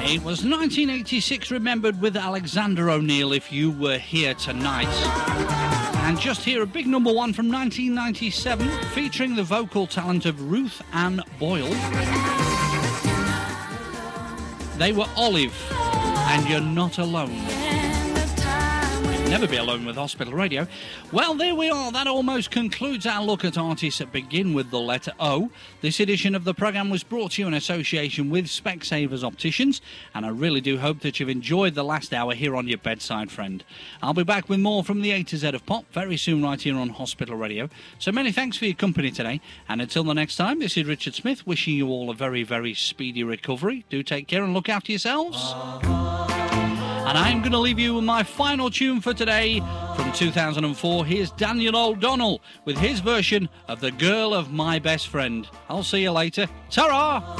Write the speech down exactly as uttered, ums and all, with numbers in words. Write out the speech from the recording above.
It was nineteen eighty-six remembered with Alexander O'Neal, If You Were Here Tonight. And just here, a big number one from nineteen ninety-seven, featuring the vocal talent of Ruth Ann Boyle. They were Olive, and You're Not Alone. Never be alone with Hospital Radio. Well, there we are. That almost concludes our look at artists that begin with the letter O. This edition of the programme was brought to you in association with Specsavers Opticians, and I really do hope that you've enjoyed the last hour here on your bedside friend. I'll be back with more from the A to Z of pop very soon right here on Hospital Radio. So many thanks for your company today, and until the next time, this is Richard Smith wishing you all a very, very speedy recovery. Do take care and look after yourselves. And I'm going to leave you with my final tune for today from two thousand four. Here's Daniel O'Donnell with his version of The Girl of My Best Friend. I'll see you later. Ta-ra!